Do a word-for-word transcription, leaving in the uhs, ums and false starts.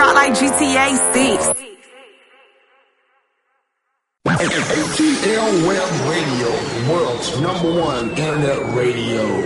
drop like G T A six. A T L Web Radio, world's number one internet radio.